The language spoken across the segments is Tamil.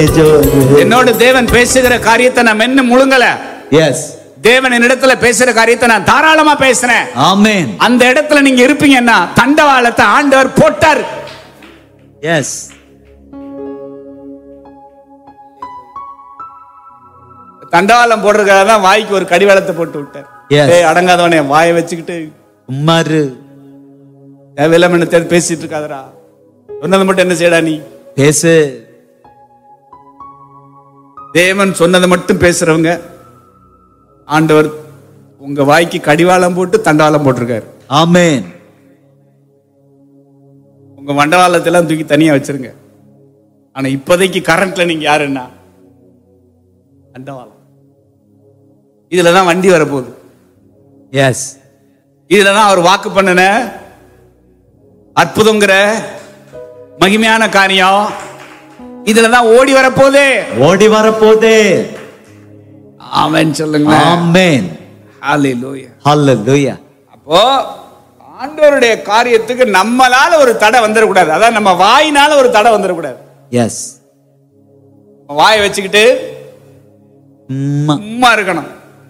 என்னோட தேவன் பேசுகிற காரியத்தை நான் மென்னு முழுங்கல. எஸ். தேவன் என்னிடத்துல பேசுற காரியத்தை நான் தாராளமா பேசுறேன். ஆமென். அந்த இடத்துல நீங்க இருப்பீங்கன்னா தண்டவாளத்தை ஆண்டவர் போட்டார். எஸ். தண்டவாளம் போடுறதுக்காக தான் வாய்க்கு ஒரு கடிவாளத்தை போட்டு விட்டார். ஏய் அடங்காதவனே, வாயை வச்சுக்கிட்டு உம்மாரு தேவையில்லாம பேசிட்டு இருக்காதரா. சொன்னதை மட்டும் என்ன செய்யடா நீ பேசு. தேவன் சொன்னதை மட்டும் பேசுறவங்க ஆண்டவர் உங்க வாய்க்கு கடிவாளம் போட்டு தண்டவாளம் போட்டிருக்காரு. ஆமென். உங்க மண்டவாளத்தெல்லாம் தூக்கி தனியா வச்சிருங்க. ஆனா இப்போதைக்கு கரண்ட்ல நீங்க யாருன்னா தண்டவாளம். இதுலதான் வண்டி வரப்போகுது. எஸ். இதுலதான் அவர் வாக்கு பண்ணின அற்புதங்கிற மகிமையான காரியம் இதுலதான் ஓடி வரப்போதே. ஓடி வரப்போதே. ஆமென் சொல்லுங்க. ஆமென். ஹல்லேலூயா. ஹல்லேலூயா. அப்போ ஆண்டவருடைய காரியத்துக்கு நம்மளால ஒரு தடை வந்துடக்கூடாது. அதான் நம்ம வாயினால ஒரு தடை வந்துடக்கூடாது. எஸ். வாயை வச்சுக்கிட்டு சும்மா இருக்கணும்.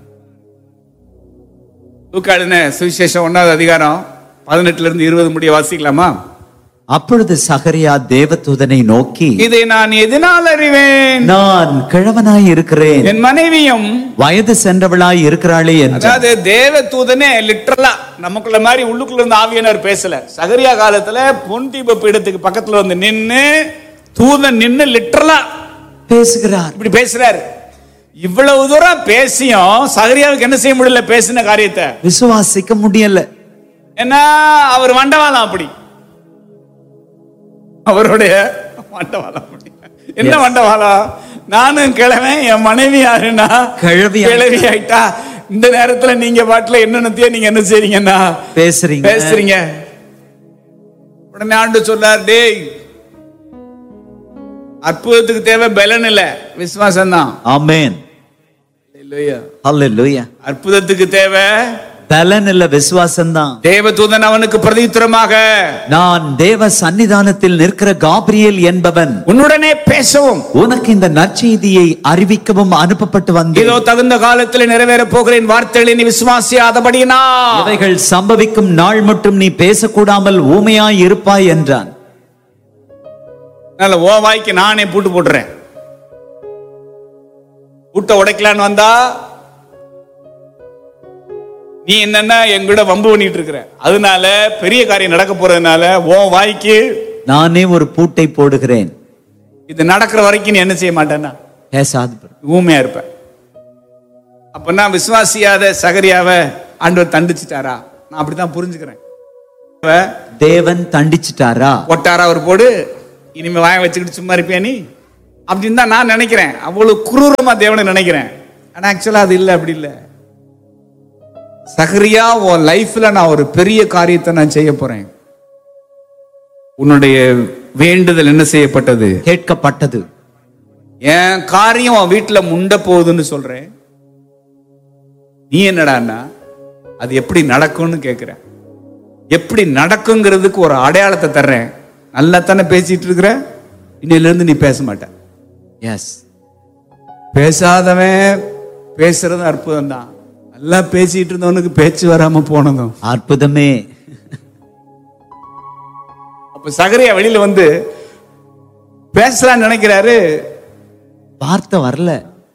லூக்கா எழுதின சுவிசேஷம் 1வது அதிகாரம் 18-20 முடிய வாசிக்கலாமா? அப்பொழுது சகரியா தேவதூதனை நோக்கி, இதை நான் எதனால் அறிவேன்? நான் கிழவனாய் இருக்கிறேன், என் மனைவியும் வயது சென்றவளாய் இருக்கிறாளே என்று. அதாவது தேவதூதனே லிட்டரலா நமக்குள்ள மாதிரி உள்ளுக்குள்ள இருந்து ஆவியானவர் பேசல. சகரியா காலத்துல பொன் தீப பீடத்துக்கு பக்கத்துல வந்து நின்னு தூதன் நின்னு லிட்டரலா பேசுகிறார். இப்படி பேசுறாரு. இவ்வளவு தூரம் பேசியும் சகரியாவுக்கு என்ன செய்ய முடியல? பேசின காரியத்தை விசுவாசிக்க முடியல. ஏன்னா அவர் மண்டவாளம். அப்படி அவருடைய மண்டவாளம். என்ன மண்டவாளம்? நானும் கிழவன், என் மனைவி யாருன்னா கிழவி ஆயிட்டா. இந்த நேரத்துல நீங்க பாட்டுல என்னென்னத்தையோ நீங்க என்ன செய்றீங்கன்னா பேசுறீங்க. உடனே ஆண்டு சொல்லார், டேய் அற்புதத்துக்கு தேவை பலன் இல்ல, விசுவாசம் தான். ஆமென். ஹல்லேலூயா. அற்புதத்துக்கு தேவை பலன் இல்ல, விசுவாசம் தான். தேவதூதன் அவனுக்கு பிரதியுத்தரமாக, நான் தேவ சன்னிதானத்தில் நிற்கிற காபிரியேல் என்பவன் உன்னுடனே பேசவும் உனக்கு இந்த நற்செய்தியை அறிவிக்கவும் அனுப்பப்பட்டு வந்தேன். இதோ தகுந்த காலத்தில் நிறைவேற போகிறேன் வார்த்தைகளை நீ விசுவாசியாதபடியினா இவைகள் சம்பவிக்கும் நாள் மட்டும் நீ பேசக்கூடாமல் ஊமையாய் இருப்பாய் என்றான். ஓ வாய்க்கு நானே பூட்டு போட்டுறேன். பூட்டை உடைக்கலான்னு வந்தா நீ என்னன்னா எங்கூட வம்பு பண்ணிட்டு இருக்கிற. அதனால பெரிய காரியம் நடக்க போறதுனால ஓ வாய்க்கு நானே ஒரு பூட்டை போடுகிறேன். இது நடக்கிற வரைக்கும் நீ என்ன செய்ய மாட்டேன்னா பேசாது, ஊமையா இருப்ப. அப்பனா விசுவாசியாத சகரியாவை ஆண்டவர் தண்டிச்சிட்டாரா? நான் அப்படித்தான் புரிஞ்சுக்கிறேன். தேவன் தண்டிச்சிட்டாரா? ஒட்டாரா ஒரு போடு, இனிமே வாய வச்சுக்கிட்டு சும்மா இருப்பியா நீ அப்படின்னு தான் நான் நினைக்கிறேன். அவ்வளவு குரூரமா தேவனை நினைக்கிறேன். ஆனா ஆக்சுவலா அது இல்லை, அப்படி இல்லை. சகரியா, உன் லைஃப்ல நான் ஒரு பெரிய காரியத்தை நான் செய்ய போறேன். உன்னுடைய வேண்டுதல் என்ன செய்யப்பட்டது? கேட்கப்பட்டது. என் காரியம் உன் வீட்டுல முண்ட போகுதுன்னு சொல்றேன். நீ என்னடான்னா அது எப்படி நடக்கும்னு கேட்கிற. எப்படி நடக்குங்கிறதுக்கு ஒரு அடையாளத்தை தர்றேன். நல்லா தானே பேசிட்டு இருக்கிற, இன்னையில இருந்து நீ பேச மாட்ட. எஸ். பேசாதவன் பேசுறதும் அற்புதம் தான். நல்லா பேசிட்டு இருந்தவனுக்கு பேச்சு வராம போனதும் அற்புதமே. அப்ப சகரியா வெளியில வந்து பேசலான்னு நினைக்கிறாரு, வார்த்தை வரல.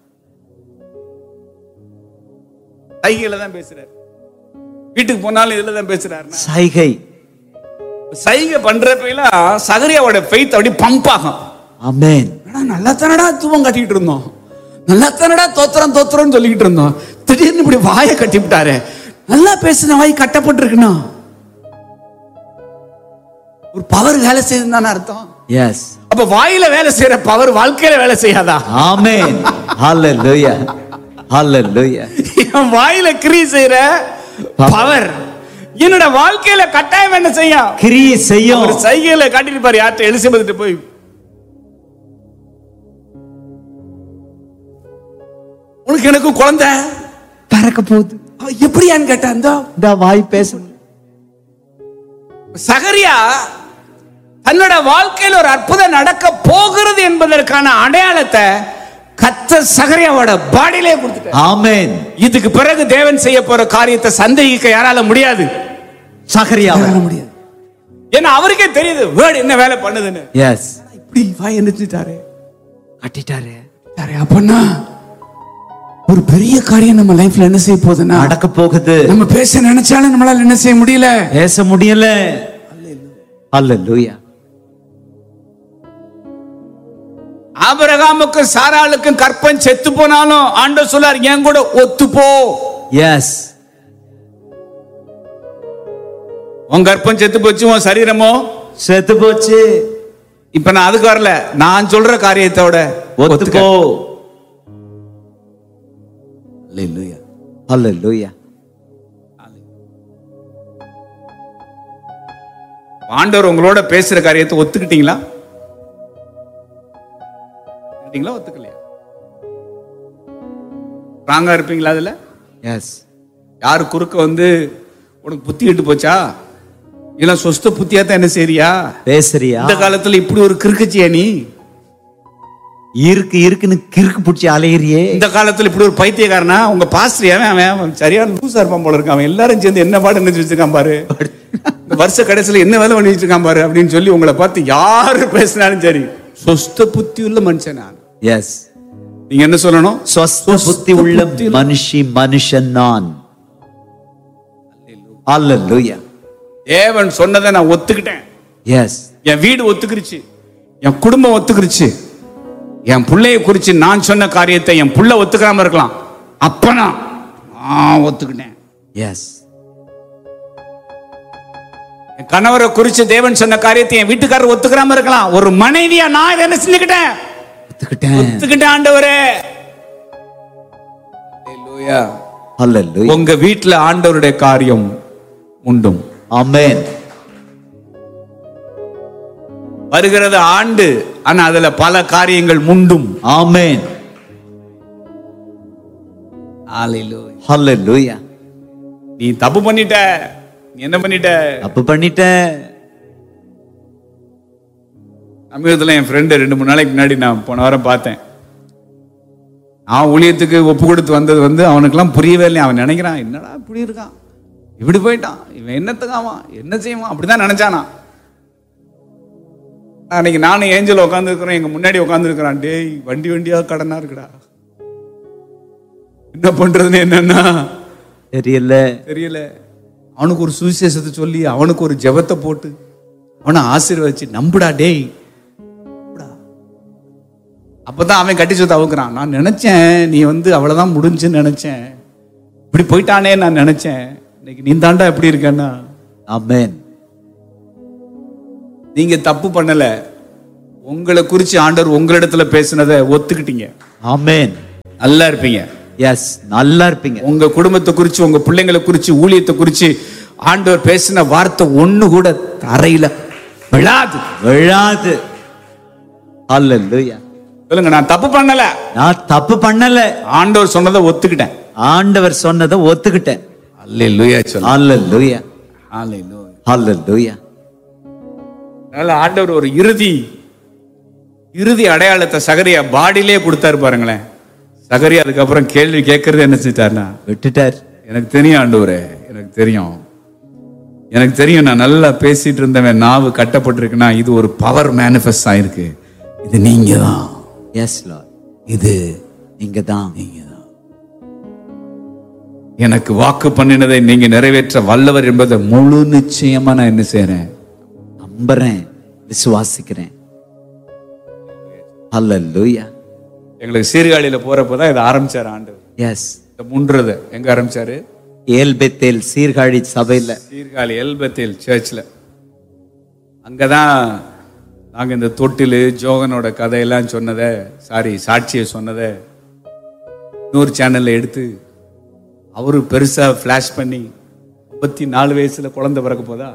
சைகையில தான் பேசுறாரு. வீட்டுக்கு போனாலும் இதுல தான் பேசுறாரு. சைகை பண்றப்பெல்லாம் சகரியாவோட ஃபெய்த் அப்படி பம்ப் ஆகும். ஆமென். நல்லா தானடா தூவம் கட்டிட்டு இருந்தோம், நல்லா தானடா தோத்திரம் சொல்லிக்கிட்டு இருந்தோம். திடீர்னு இப்படி வாயை கட்டி விட்டாரு. நல்லா பேசுன வாய் கட்டப்பட்டிருக்கணும். ஒரு பவர் வேலை செய்யுதுன்னு அர்த்தம். எஸ். அப்ப வாயில வேலை செய்யற பவர் வாழ்க்கையில வேலை செய்யாதா? ஆமென். ஹல்லேலூயா. ஹல்லேலூயா. வாயில கிரி செய்யற பவர் என்னோட வாழ்க்கையில கட்டாயம் என்ன செய்யும்? கிரி செய்யும். ஒரு சைகையில காட்டிட்டு பாரு. யார்கிட்ட? எலிசபெத் போய் உனக்கு எனக்கு குழந்தை பிறக்க போகுது. எப்படியான்னு கேட்டா இந்த வாய் பேச. சகரியா தன்னோட வாழ்க்கையில் ஒரு அற்புதம் நடக்க போகிறது என்பதற்கான அடையாளத்தை கர்த்தர் சகரியாவோட பாடியிலே கொடுத்துட்டார். ஆமென். இதுக்கு பிறகு தேவன் செய்ய போற காரியத்தை சந்தேகிக்க யாரால முடியாது, சகரியாவால முடியாது. ஏன்னா அவருக்கே தெரியுது வேர்ட் என்ன வேலை பண்ணுதுன்னு. எஸ், இப்படி வாய் நிறுத்திட்டாரு, கட்டிட்டாரு. அப்பன்னா ஒரு பெரிய காரியம் நம்ம லைஃப்ல என்ன செய்ய போகுதுன்னா நடக்க போகுது. நம்ம பேச நினைச்சாலும் நம்மளால என்ன செய்ய முடியல, பேச முடியல. அல்லேலூயா. ஆபிரகாமுக்கும் சாராளுக்கும் கற்பம் செத்து போனாலும் ஆண்டவர் சொல்லார் என் கூட ஒத்துப்போ. எஸ், உன் கற்பம் செத்து போச்சு, உன் சரீரமோ செத்து போச்சு. இப்ப நான் அதுக்கு வரல, நான் சொல்ற காரியத்தோட ஒத்துக்கோ. அல்லேலூயா. அல்லேலூயா. ஆண்டவர் உங்களோட பேசுற காரியத்தை ஒத்துக்கிட்டீங்களா? ஒத்துக்கலையா? ஸ்ட்ராங்கா இருப்பீங்களா அதுல? எஸ். யாரு குறுக்க வந்து உனக்கு புத்தி கெட்டு போச்சா, இல்ல சொஸ்த புத்தியா தான் என்ன செய்றியா பேசுறியா? இந்த காலத்துல இப்படி ஒரு கிறுக்குச்சியா நீ? இருக்குன்னு கிறுக்கு பிடிச்சி அலையிறியே. இந்த காலத்துல இப்படி ஒரு பைத்தியக்காரனா? உங்க பாஸ்டர் அவன் சரியான லூசா இருப்பான் போல இருக்கான். அவன் எல்லாரும் சேர்ந்து என்ன பாடு நினைச்சு வச்சிருக்கான் பாரு, இந்த வருஷ கடைசியில என்ன வேலை பண்ணி வச்சிருக்கான் பாரு அப்படின்னு சொல்லி உங்களை பார்த்து யாரு பேசினாலும் சரி, சொஸ்த புத்தி உள்ள மனுஷன் நான். எஸ். நீங்க என்ன சொல்லணும்? சொஸ்த புத்தி உள்ள மனுஷன் நான். அல்லேலூயா. தேவன் சொன்னதை நான் ஒத்துக்கிட்டேன். எஸ். என் வீடு ஒத்துக்கிருச்சு, என் குடும்பம் ஒத்துக்கிருச்சு, என் பிள்ளைய குறிச்சு நான் சொன்ன காரியத்தை என் புள்ள ஒத்துக்காம இருக்கலாம், அப்ப நான் ஒத்துக்கிட்டேன். எஸ். என் கணவரை குறிச்சு தேவன் சொன்ன காரியத்தை என் வீட்டுக்காரர் ஒத்துக்காம இருக்கலாம், ஒரு மனைவியா நான் இதை என்ன செஞ்சுக்கிட்டேன்? ஒத்துக்கிட்டேன். ஆண்டவரே. அல்லேலூயா. அல்லேலூயா. உங்க வீட்டுல ஆண்டவருடைய காரியம் உண்டும். ஆமென். வருகிறது ஆண்டு, ஆனா அதுல பல காரியங்கள் முண்டும். ஆமென். அல்லேலூயா. அல்லேலூயா. நீ தப்பு பண்ணிட்ட, நீ என்ன பண்ணிட்ட? தப்பு பண்ணிட்ட. சமீபத்தில் என் ஃப்ரெண்டு 2-3 நாளைக்கு முன்னாடி நான் போன வாரம் பார்த்தேன். அவன் ஊழியத்துக்கு ஒப்பு கொடுத்து வந்தது வந்து அவனுக்கெல்லாம் புரியவே இல்லை. அவன் நினைக்கிறான் என்னடா இப்படி இருக்கான், இப்படி போயிட்டான், இவன் என்னத்துக்காவான், என்ன செய்வான், அப்படிதான் நினைச்சானா. அன்னைக்கு நானும் ஏஞ்சல் உட்காந்து இருக்கிறேன், எங்க முன்னாடி உட்காந்து இருக்கிறான். டேய் வண்டியா கடனா இருக்குடா, என்ன பண்றதுன்னு என்னன்னா தெரியல. அவனுக்கு ஒரு சுவிசேஷத்தை சொல்லி அவனுக்கு ஒரு ஜெபத்தை போட்டு அவனை ஆசீர்வதிச்சு நம்புடா டேய். அப்பதான் அவன் கட்டி சொத்து அவுக்குறான். நான் நினைச்சேன் நீ வந்து அவ்வளவுதான் முடிஞ்சுன்னு நினைச்சேன், இப்படி போயிட்டானே நான் நினைச்சேன், இன்னைக்கு நீ தாண்டா எப்படி இருக்கன்னா. ஆமென். நீங்க தப்பு பண்ணல, உங்களை குறிச்சு ஆண்டவர் உங்களிடத்துல பேசினதை ஒத்துக்கிட்டீங்க. ஆமென். நல்லா இருப்பீங்க. எஸ், நல்லா இருப்பீங்க. உங்க குடும்பத்தை குறிச்சு, உங்க பிள்ளைங்களை குறிச்சு, ஊழியத்தை குறிச்சு ஆண்டவர் பேசின வார்த்தை ஒண்ணு கூட தரையில விழாது. அல்லேலூயா. சொல்லுங்க, நான் தப்பு பண்ணல, நான் தப்பு பண்ணல, ஆண்டவர் சொன்னதை ஒத்துக்கிட்டேன். ஆண்டவர் சொன்னதை ஒத்துக்கிட்டேன். அல்லேலூயா. சொல்லுங்க. அல்லேலூயா. அல்லேலூயா. அல்லேலூயா. அதனால ஆண்டவர் ஒரு இறுதி அடையாளத்தை சகரியா பாடியிலே கொடுத்தாரு பாருங்களேன். சகரியா அதுக்கப்புறம் கேள்வி கேட்கறது என்ன செஞ்சாருன்னா விட்டுட்டார். எனக்கு தெரியும் ஆண்டவரே, எனக்கு தெரியும் நான் நல்லா பேசிட்டு இருந்தவன் நாவு கட்டப்பட்டிருக்குன்னா இது ஒரு பவர் மேனிஃபெஸ்ட் ஆயிருக்கு, இது நீங்க தான். எஸ் லார்ட், இது நீங்க தான். எனக்கு வாக்கு பண்ணினதை நீங்க நிறைவேற்ற வல்லவர் என்பதை முழு நிச்சயமா நான் என்ன செய்றேன்? நம்புறேன், விசுவாசிக்கிறேன். அல்லேலூயா. எங்களுக்கு சீர்காழியில போறப்பதான் இதை ஆரம்பிச்சாரு ஆண்டவர். எஸ். இந்த முன்றது எங்க ஆரம்பிச்சாரு? ஏல்பெத்தேல் சீர்காழி சபையில, சீர்காழி எல்பெத்தேல் சர்ச்ல. அங்கதான் நாங்க இந்த தொட்டிலு ஜோகனோட கதையெல்லாம் சொன்னதை, சாட்சியை சொன்னதை 100 சேனல்ல எடுத்து அவரு பெருசா பிளாஷ் பண்ணி 54 வயசுல குழந்தை பிறக்க போதா?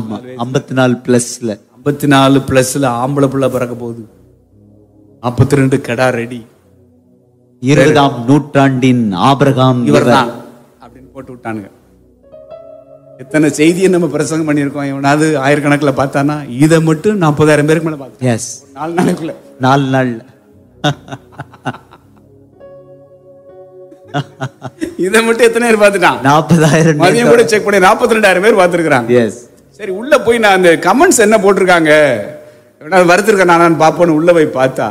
54 பிளஸ்ல ஆம்பளை பிள்ளை பிறக்க போகுது. 42 கடா ரெடி. 20ஆம் நூற்றாண்டின் ஆபிரகாம் இவர்தான் அப்படின்னு போட்டு விட்டானுங்க. எத்தனை செய்தியை நம்ம பிரசங்கம் பண்ணியிருக்கோம். எவனாவது ஆயிரக்கணக்கில் பார்த்தானா? இதை மட்டும் 40,000 பேருக்கு மேல பார்த்தேன். எஸ், 4 நாளைக்குள்ள. 4 நாள். இதை மட்டும் எத்தனை பேர் பார்த்துட்டான்? 40,000. மதியம் கூட செக் பண்ணி 42,000 பேர் பார்த்துருக்காங்க. எஸ். சரி, உள்ள போய் நான் அந்த கமெண்ட்ஸ் என்ன போட்டிருக்காங்க, வருத்திருக்கேன் நான் பார்ப்போன்னு உள்ள போய் பார்த்தா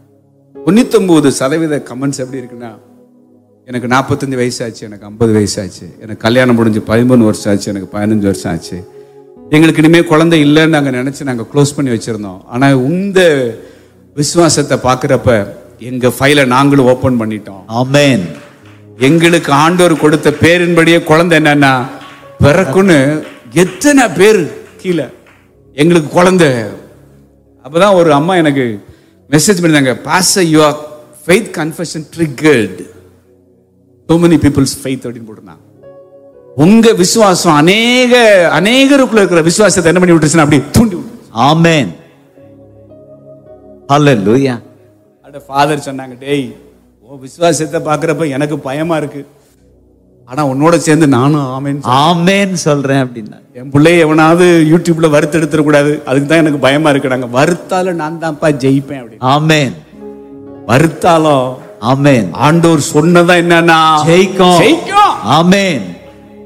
99% கமெண்ட்ஸ் எப்படி இருக்குன்னா, எனக்கு 45 வயசாச்சு, எனக்கு 50 வயசாச்சு, எனக்கு கல்யாணம் முடிஞ்சு 13 வருஷம் ஆச்சு, எனக்கு 15 வருஷம் ஆச்சு, எங்களுக்கு இனிமேல் குழந்தை இல்லைன்னு நாங்கள் நினச்சி நாங்கள் க்ளோஸ் பண்ணி வச்சுருந்தோம். ஆனால் இந்த விசுவாசத்தை பார்க்குறப்ப எங்கள் ஃபைலை நாங்களும் ஓப்பன் பண்ணிட்டோம். ஆமென். எங்களுக்கு ஆண்டவர் கொடுத்த பேரின்படியே குழந்தை என்னன்னா பிறக்குன்னு எத்தனை பேர் கீழே எங்களுக்கு குழந்தை. அப்போதான் ஒரு அம்மா எனக்கு மெசேஜ் பண்ணிருந்தாங்க, pastor your faith confession triggered so many people's faith அப்படின்னு போட்டுருந்தாங்க. உங்க விசுவாசம் அநேகருக்குள்ள இருக்கிற விசுவாசத்தை என்ன பண்ணி விட்டுருச்சுன்னா அப்படி தூண்டி விட்டு. ஆமென். ஹல்லேலூயா. அட ஃபாதர் சொன்னாங்க, டேய் உன் விசுவாசத்தை பார்க்குறப்ப எனக்கு பயமா இருக்கு, ஆனா உன்னோட சேர்ந்து நானும் ஆமேன் ஆமென் சொல்றேன் அப்படின்னா. என் பிள்ளைய எவனாவது யூடியூப்ல வறுத்து எடுத்துடக்கூடாது, அதுக்கு தான் எனக்கு பயமா இருக்கு. நாங்க வறுத்தாலும் நான் தான்ப்பா ஜெயிப்பேன் அப்படின்னு. ஆமென். வறுத்தாலும் ஆமென். ஆண்டவர் சொன்னதா என்னன்னா ஜெயிக்கும். ஜெயிக்கும். ஆமென்.